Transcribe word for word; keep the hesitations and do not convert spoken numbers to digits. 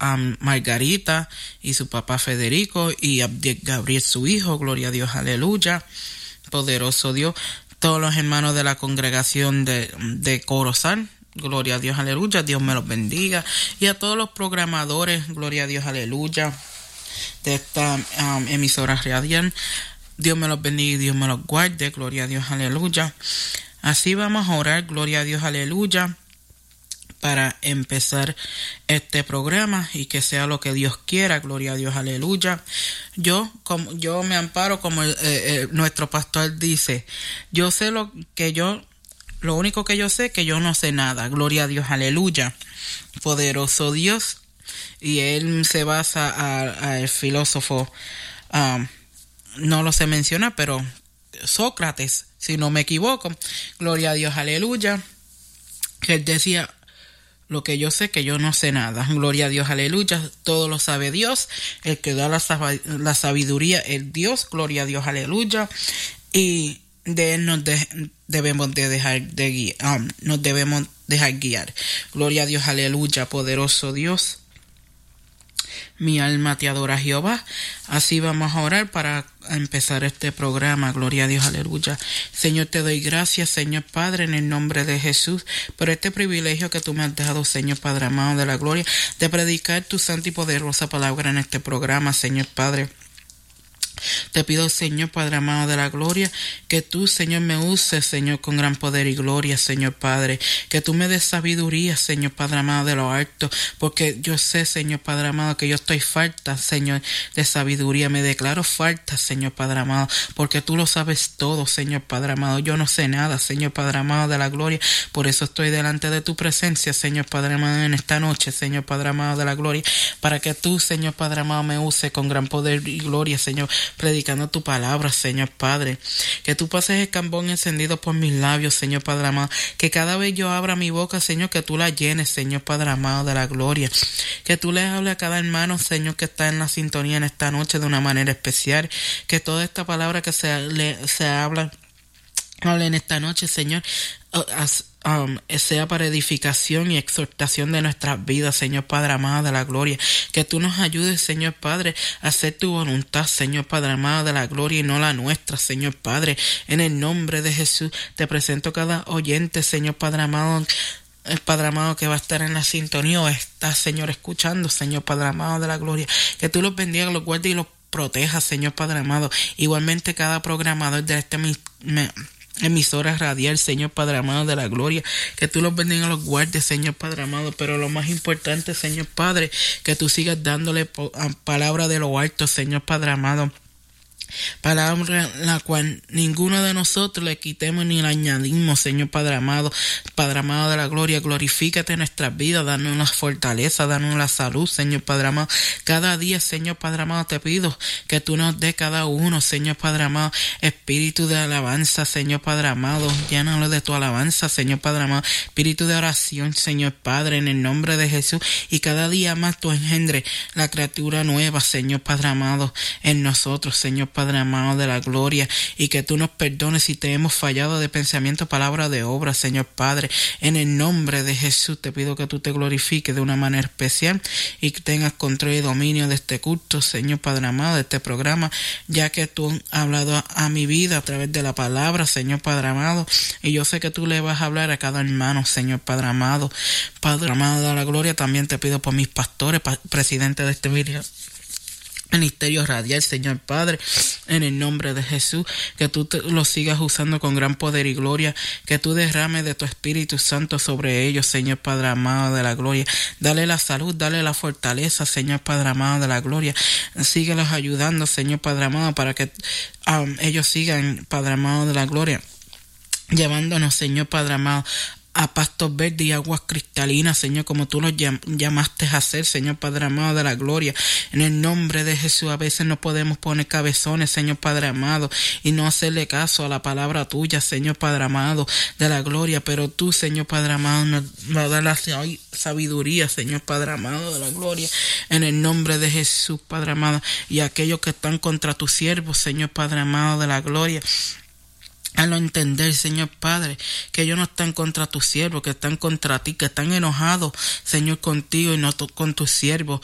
um, Margarita y su papá Federico y Abdiel Gabriel su hijo, gloria a Dios, aleluya, poderoso Dios, todos los hermanos de la congregación de, de Corozal, gloria a Dios, aleluya, Dios me los bendiga, y a todos los programadores, gloria a Dios, aleluya, de esta um, emisora radial, Dios me los bendiga y Dios me los guarde, gloria a Dios, aleluya. Así vamos a orar, gloria a Dios, aleluya, para empezar este programa y que sea lo que Dios quiera, gloria a Dios, aleluya. Yo como yo me amparo como el, eh, eh, nuestro pastor dice, yo sé lo que yo, lo único que yo sé que yo no sé nada, gloria a Dios, aleluya, poderoso Dios, y él se basa al filósofo, um, no lo sé mencionar, pero Sócrates, si no me equivoco, gloria a Dios, aleluya, que él decía, lo que yo sé que yo no sé nada, gloria a Dios, aleluya, todo lo sabe Dios, el que da la, sab- la sabiduría es Dios, gloria a Dios, aleluya, y de él nos de- debemos de dejar de guiar, um, nos debemos dejar guiar, gloria a Dios, aleluya, poderoso Dios. Mi alma te adora, Jehová. Así vamos a orar para empezar este programa. Gloria a Dios, aleluya. Señor, te doy gracias, Señor Padre, en el nombre de Jesús, por este privilegio que tú me has dado, Señor Padre amado de la gloria, de predicar tu santa y poderosa palabra en este programa, Señor Padre. Te pido, Señor Padre amado de la gloria, que tú, Señor, me uses, Señor, con gran poder y gloria, Señor Padre, que tú me des sabiduría, Señor Padre amado de lo alto, porque yo sé, Señor Padre amado, que yo estoy falta, Señor, de sabiduría, me declaro falta, Señor Padre amado, porque tú lo sabes todo, Señor Padre amado, yo no sé nada, Señor Padre amado de la gloria, por eso estoy delante de tu presencia, Señor Padre amado, en esta noche, Señor Padre amado de la gloria, para que tú, Señor Padre amado, me uses con gran poder y gloria, Señor, predicando tu palabra, Señor Padre, que tú pases el carbón encendido por mis labios, Señor Padre amado, que cada vez yo abra mi boca, Señor, que tú la llenes, Señor Padre amado de la gloria, que tú le hables a cada hermano, Señor, que está en la sintonía en esta noche de una manera especial, que toda esta palabra que se, le, se habla, hable en esta noche, Señor, as, Um, sea para edificación y exhortación de nuestras vidas, Señor Padre amado de la gloria, que tú nos ayudes, Señor Padre, a hacer tu voluntad, Señor Padre amado de la gloria, y no la nuestra, Señor Padre, en el nombre de Jesús, te presento cada oyente, Señor Padre amado, el Padre amado que va a estar en la sintonía o está, Señor, escuchando, Señor Padre amado de la gloria, que tú los bendigas, los guardes y los protejas, Señor Padre amado, igualmente cada programador de este me, me, emisora radial, Señor Padre amado de la gloria, que tú los bendigas, los guardes, Señor Padre amado, pero lo más importante, Señor Padre, que tú sigas dándole po- palabra de lo alto, Señor Padre amado, palabra la cual ninguno de nosotros le quitemos ni le añadimos, Señor Padre amado, Padre amado de la gloria, glorifícate en nuestras vidas, danos la fortaleza, danos la salud, Señor Padre amado, cada día, Señor Padre amado, te pido que tú nos des cada uno, Señor Padre amado, espíritu de alabanza, Señor Padre amado, llénalo de tu alabanza, Señor Padre amado, espíritu de oración, Señor Padre, en el nombre de Jesús, y cada día más tú engendre la criatura nueva, Señor Padre amado, en nosotros, Señor Padre Padre amado de la gloria, y que tú nos perdones si te hemos fallado de pensamiento, palabra, de obra, Señor Padre, en el nombre de Jesús te pido que tú te glorifiques de una manera especial y que tengas control y dominio de este culto, Señor Padre amado, de este programa, ya que tú has hablado a, a mi vida a través de la palabra, Señor Padre amado, y yo sé que tú le vas a hablar a cada hermano, Señor Padre amado, Padre amado de la gloria, también te pido por mis pastores, pa- presidente de este video ministerio radial, Señor Padre, en el nombre de Jesús, que tú te, lo sigas usando con gran poder y gloria, que tú derrames de tu Espíritu Santo sobre ellos, Señor Padre amado de la gloria, dale la salud, dale la fortaleza, Señor Padre amado de la gloria, síguelos ayudando, Señor Padre amado, para que um, ellos sigan, Padre amado de la gloria, llevándonos, Señor Padre amado, a pastos verdes y aguas cristalinas, Señor, como tú los llam- llamaste a hacer, Señor Padre amado de la gloria, en el nombre de Jesús. A veces no podemos poner cabezones, Señor Padre amado, y no hacerle caso a la palabra tuya, Señor Padre amado de la gloria, pero tú, Señor Padre amado, nos va a dar la sabiduría, Señor Padre amado de la gloria, en el nombre de Jesús, Padre amado, y aquellos que están contra tus siervos, Señor Padre amado de la gloria, hazlo entender, Señor Padre, que ellos no están contra tus siervos, que están contra ti, que están enojados, Señor, contigo y no tu, con tus siervos,